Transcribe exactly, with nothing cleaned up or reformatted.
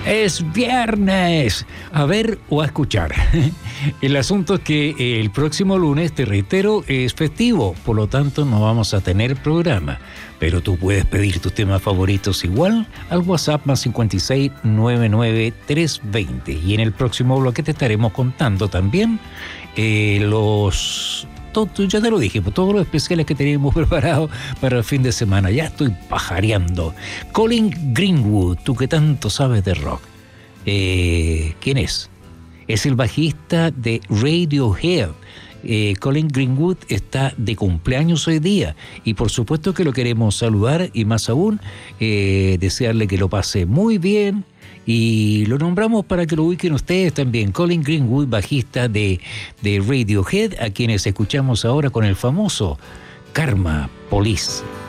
Es viernes. A ver o a escuchar. El asunto es que el próximo lunes, te reitero, es festivo, por lo tanto no vamos a tener programa. Pero tú puedes pedir tus temas favoritos igual al WhatsApp más cinco seis nueve nueve tres dos cero. Y en el próximo bloque te estaremos contando también eh, los... Ya te lo dije, todos los especiales que teníamos preparados para el fin de semana. Ya estoy pajareando. Colin Greenwood, tú que tanto sabes de rock. Eh, ¿Quién es? Es el bajista de Radiohead. Eh, Colin Greenwood está de cumpleaños hoy día y por supuesto que lo queremos saludar y más aún eh, desearle que lo pase muy bien. Y lo nombramos para que lo ubiquen ustedes también. Colin Greenwood, bajista de, de Radiohead, a quienes escuchamos ahora con el famoso Karma Police.